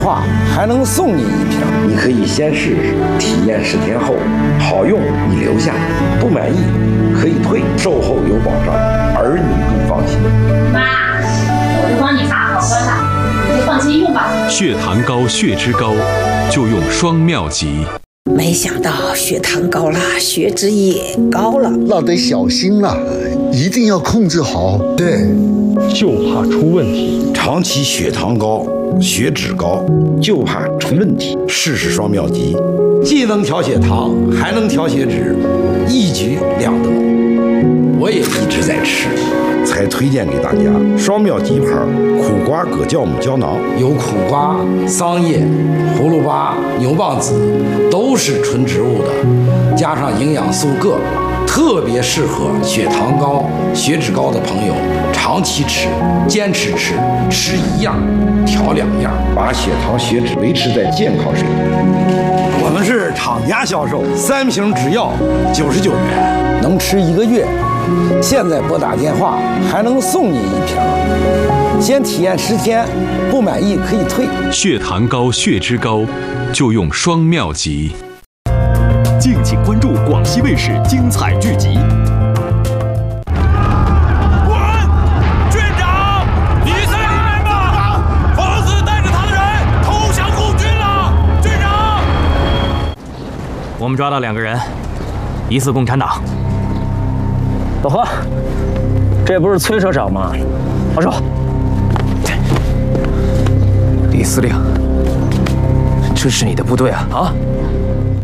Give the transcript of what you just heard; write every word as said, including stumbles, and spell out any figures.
话还能送你一瓶。你可以先试试，体验十天后好用你留下，不满意可以退，售后有保障，儿女更放心。 妈，我都帮你查好了，你就放心用吧。 血糖高、血脂高，就用双妙吉。 没想到血糖高了，血脂也高了， 那得小心了，一定要控制好。 对，就怕出问题。 长期血糖高、血脂高，就怕出问题。试试双妙吉，既能调血糖，还能调血脂，一举两得。我也一直在吃，才推荐给大家。双妙吉牌苦瓜葛酵母胶囊，有苦瓜、桑叶、葫芦巴、牛蒡子，都是纯植物的，加上营养素铬，特别适合血糖高、血脂高的朋友长期吃，坚持吃，吃一样调两样，把血糖血脂维持在健康水平。我们是厂家销售，三瓶只要九十九元，能吃一个月。现在拨打电话还能送你一瓶，先体验十天，不满意可以退。 血糖高、血脂高，就用双妙吉。 敬请关注广西卫视精彩剧集。 我们抓到两个人，疑似共产党。 老何，这不是崔社长吗？放手！ 李司令，这是你的部队啊？啊！